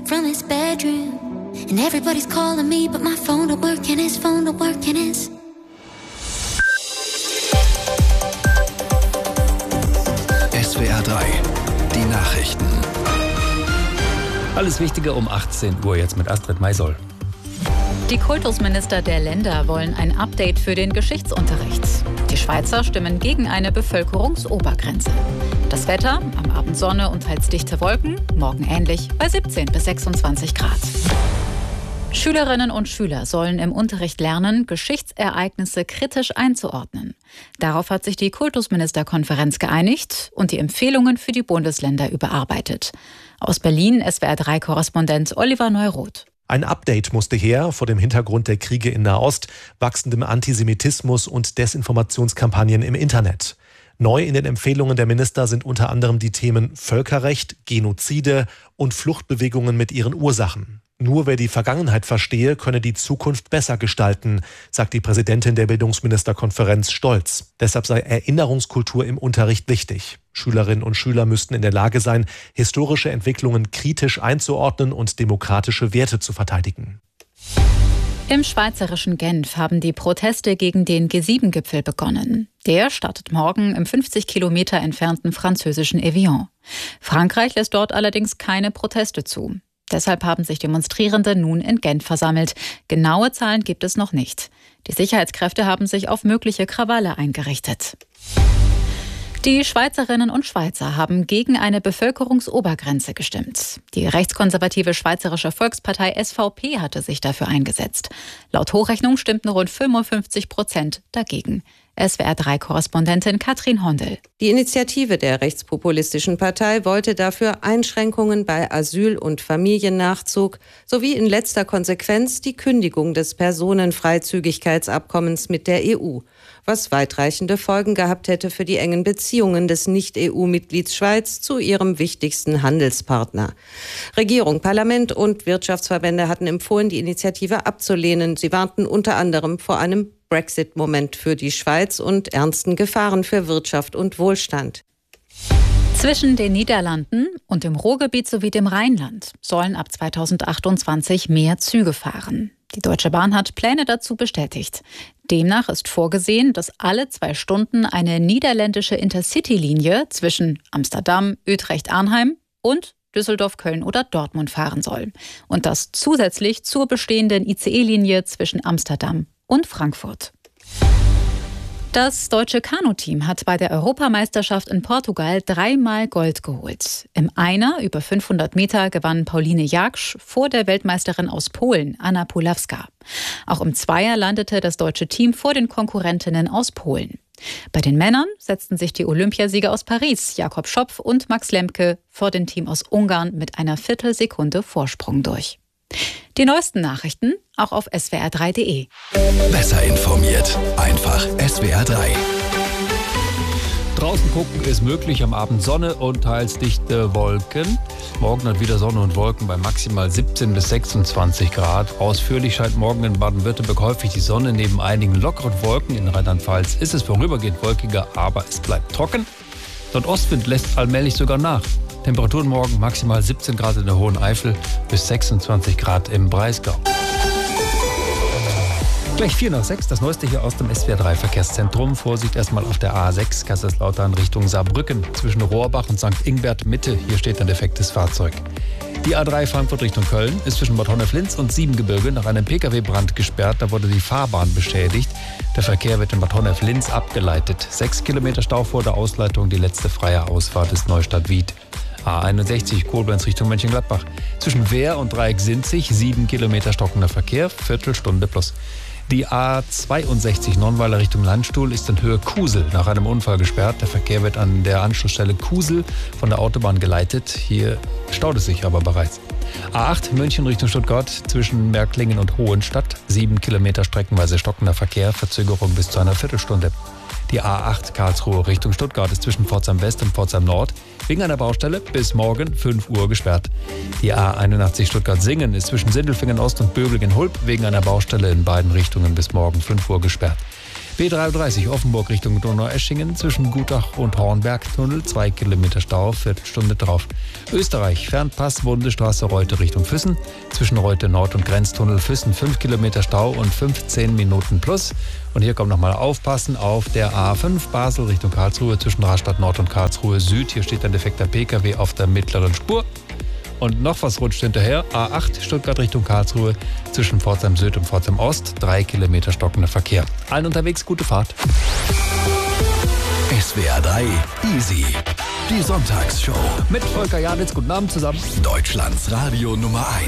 from his bedroom. And everybody's calling me, but my phone don't work and his phone don't work and his. SWR 3, die Nachrichten. Alles Wichtige um 18 Uhr jetzt mit Astrid Maisoll. Die Kultusminister der Länder wollen ein Update für den Geschichtsunterricht. Die Schweizer stimmen gegen eine Bevölkerungsobergrenze. Das Wetter, am Abend Sonne und teils dichte Wolken, morgen ähnlich bei 17 bis 26 Grad. Schülerinnen und Schüler sollen im Unterricht lernen, Geschichtsereignisse kritisch einzuordnen. Darauf hat sich die Kultusministerkonferenz geeinigt und die Empfehlungen für die Bundesländer überarbeitet. Aus Berlin SWR3-Korrespondent Oliver Neuroth. Ein Update musste her vor dem Hintergrund der Kriege in Nahost, wachsendem Antisemitismus und Desinformationskampagnen im Internet. Neu in den Empfehlungen der Minister sind unter anderem die Themen Völkerrecht, Genozide und Fluchtbewegungen mit ihren Ursachen. Nur wer die Vergangenheit verstehe, könne die Zukunft besser gestalten, sagt die Präsidentin der Bildungsministerkonferenz stolz. Deshalb sei Erinnerungskultur im Unterricht wichtig. Schülerinnen und Schüler müssten in der Lage sein, historische Entwicklungen kritisch einzuordnen und demokratische Werte zu verteidigen. Im schweizerischen Genf haben die Proteste gegen den G7-Gipfel begonnen. Der startet morgen im 50 Kilometer entfernten französischen Evian. Frankreich lässt dort allerdings keine Proteste zu. Deshalb haben sich Demonstrierende nun in Genf versammelt. Genaue Zahlen gibt es noch nicht. Die Sicherheitskräfte haben sich auf mögliche Krawalle eingerichtet. Die Schweizerinnen und Schweizer haben gegen eine Bevölkerungsobergrenze gestimmt. Die rechtskonservative Schweizerische Volkspartei SVP hatte sich dafür eingesetzt. Laut Hochrechnung stimmten rund 55% dagegen. SWR3-Korrespondentin Katrin Hondel. Die Initiative der rechtspopulistischen Partei wollte dafür Einschränkungen bei Asyl- und Familiennachzug sowie in letzter Konsequenz die Kündigung des Personenfreizügigkeitsabkommens mit der EU, was weitreichende Folgen gehabt hätte für die engen Beziehungen des Nicht-EU-Mitglieds Schweiz zu ihrem wichtigsten Handelspartner. Regierung, Parlament und Wirtschaftsverbände hatten empfohlen, die Initiative abzulehnen. Sie warnten unter anderem vor einem Brexit-Moment für die Schweiz und ernsten Gefahren für Wirtschaft und Wohlstand. Zwischen den Niederlanden und dem Ruhrgebiet sowie dem Rheinland sollen ab 2028 mehr Züge fahren. Die Deutsche Bahn hat Pläne dazu bestätigt. Demnach ist vorgesehen, dass alle 2 Stunden eine niederländische Intercity-Linie zwischen Amsterdam, Utrecht-Arnhem und Düsseldorf, Köln oder Dortmund fahren soll. Und das zusätzlich zur bestehenden ICE-Linie zwischen Amsterdam und Frankfurt. Das deutsche Kanuteam hat bei der Europameisterschaft in Portugal 3-mal Gold geholt. Im Einer über 500 Meter gewann Pauline Jaksch vor der Weltmeisterin aus Polen, Anna Pulawska. Auch im Zweier landete das deutsche Team vor den Konkurrentinnen aus Polen. Bei den Männern setzten sich die Olympiasieger aus Paris, Jakob Schopf und Max Lemke, vor dem Team aus Ungarn mit einer Viertelsekunde Vorsprung durch. Die neuesten Nachrichten auch auf swr3.de. Besser informiert, einfach SWR 3. Draußen gucken ist möglich, am Abend Sonne und teils dichte Wolken. Morgen hat wieder Sonne und Wolken bei maximal 17 bis 26 Grad. Ausführlich scheint morgen in Baden-Württemberg häufig die Sonne. Neben einigen lockeren Wolken in Rheinland-Pfalz ist es vorübergehend wolkiger, aber es bleibt trocken. Der Ostwind lässt allmählich sogar nach. Temperaturen morgen maximal 17 Grad in der Hohen Eifel bis 26 Grad im Breisgau. Gleich 4:06, das Neueste hier aus dem SWR3 Verkehrszentrum. Vorsicht erstmal auf der A6 Kaiserslautern Richtung Saarbrücken. Zwischen Rohrbach und St. Ingbert Mitte, hier steht ein defektes Fahrzeug. Die A3 Frankfurt Richtung Köln ist zwischen Bad Honnef-Linz und Siebengebirge nach einem Pkw-Brand gesperrt. Da wurde die Fahrbahn beschädigt. Der Verkehr wird in Bad Honnef-Linz abgeleitet. 6 Kilometer Stau vor der Ausleitung, die letzte freie Ausfahrt ist Neustadt-Wied. A61 Koblenz Richtung Mönchengladbach. Zwischen Wehr und Dreieck-Sinzig 7 Kilometer stockender Verkehr, Viertelstunde plus. Die A62 Nonnweiler Richtung Landstuhl ist in Höhe Kusel nach einem Unfall gesperrt. Der Verkehr wird an der Anschlussstelle Kusel von der Autobahn geleitet. Hier staut es sich aber bereits. A8 München Richtung Stuttgart zwischen Märklingen und Hohenstadt. 7 Kilometer streckenweise stockender Verkehr, Verzögerung bis zu einer Viertelstunde. Die A8 Karlsruhe Richtung Stuttgart ist zwischen Pforzheim West und Pforzheim Nord wegen einer Baustelle bis morgen 5 Uhr gesperrt. Die A81 Stuttgart-Singen ist zwischen Sindelfingen Ost und Böblingen-Hulb wegen einer Baustelle in beiden Richtungen bis morgen 5 Uhr gesperrt. B33 Offenburg Richtung Donaueschingen zwischen Gutach und Hornberg-Tunnel, 2 Kilometer Stau, Viertelstunde drauf. Österreich, Fernpass, Bundesstraße Reute Richtung Füssen, zwischen Reute Nord und Grenztunnel Füssen, 5 Kilometer Stau und 15 Minuten plus. Und hier kommt nochmal aufpassen auf der A5 Basel Richtung Karlsruhe zwischen Rastatt Nord und Karlsruhe Süd. Hier steht ein defekter PKW auf der mittleren Spur. Und noch was rutscht hinterher. A8 Stuttgart Richtung Karlsruhe zwischen Pforzheim Süd und Pforzheim Ost. 3 Kilometer stockender Verkehr. Allen unterwegs gute Fahrt. SWR 3 Easy. Die Sonntagsshow. Mit Volker Janitz. Guten Abend zusammen. Deutschlands Radio Nummer 1.